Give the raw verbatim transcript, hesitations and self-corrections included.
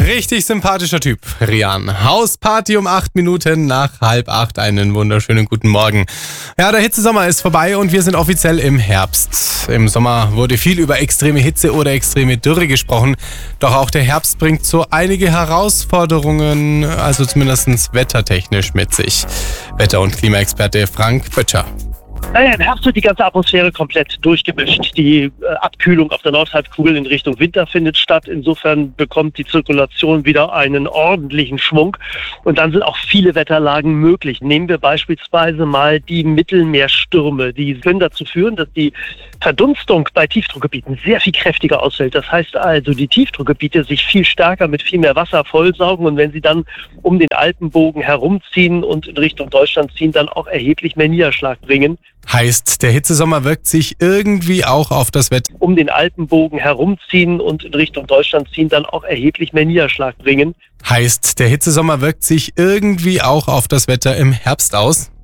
Richtig sympathischer Typ, Rian. Hausparty um acht Minuten nach halb acht. Einen wunderschönen guten Morgen. Ja, der Hitzesommer ist vorbei und wir sind offiziell im Herbst. Im Sommer wurde viel über extreme Hitze oder extreme Dürre gesprochen. Doch auch der Herbst bringt so einige Herausforderungen, also zumindest wettertechnisch mit sich. Wetter- und Klimaexperte Frank Böttcher. Naja, im Herbst wird die ganze Atmosphäre komplett durchgemischt. Die äh, Abkühlung auf der Nordhalbkugel in Richtung Winter findet statt. Insofern bekommt die Zirkulation wieder einen ordentlichen Schwung. Und dann sind auch viele Wetterlagen möglich. Nehmen wir beispielsweise mal die Mittelmeerstürme. Die können dazu führen, dass die Verdunstung bei Tiefdruckgebieten sehr viel kräftiger ausfällt. Das heißt also, die Tiefdruckgebiete sich viel stärker mit viel mehr Wasser vollsaugen. Und wenn sie dann um den Alpenbogen herumziehen und in Richtung Deutschland ziehen, dann auch erheblich mehr Niederschlag bringen. Heißt, der Hitzesommer wirkt sich irgendwie auch auf das Wetter. Um den Alpenbogen herumziehen und in Richtung Deutschland ziehen, dann auch erheblich mehr Niederschlag bringen. Heißt, der Hitzesommer wirkt sich irgendwie auch auf das Wetter im Herbst aus?